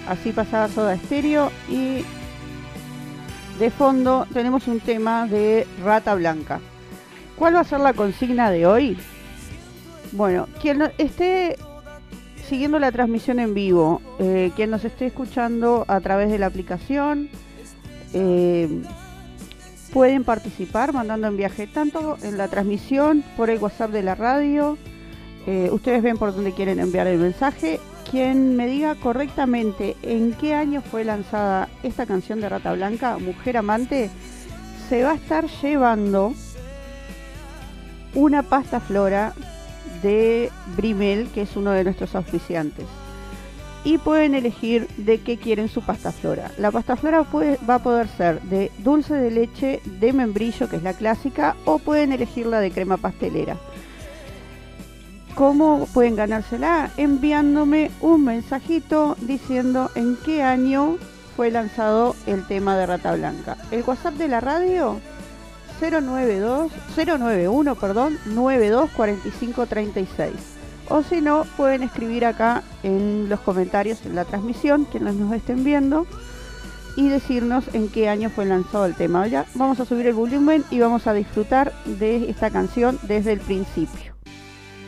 Así pasaba Soda Stereo y de fondo tenemos un tema de Rata Blanca. ¿Cuál va a ser la consigna de hoy? Bueno, quien esté siguiendo la transmisión en vivo, quien nos esté escuchando a través de la aplicación, pueden participar mandando en viaje tanto en la transmisión por el WhatsApp de la radio. Ustedes ven por dónde quieren enviar el mensaje. Quien me diga correctamente en qué año fue lanzada esta canción de Rata Blanca, Mujer Amante, se va a estar llevando una pasta Flora de Brimel, que es uno de nuestros auspiciantes. Y pueden elegir de qué quieren su pasta Flora. La pasta Flora va a poder ser de dulce de leche, de membrillo, que es la clásica, o pueden elegir la de crema pastelera. ¿Cómo pueden ganársela? Enviándome un mensajito diciendo en qué año fue lanzado el tema de Rata Blanca. El WhatsApp de la radio 091 92 45 36. O si no, pueden escribir acá en los comentarios en la transmisión, quienes nos estén viendo, y decirnos en qué año fue lanzado el tema. Ya vamos a subir el volumen y vamos a disfrutar de esta canción desde el principio.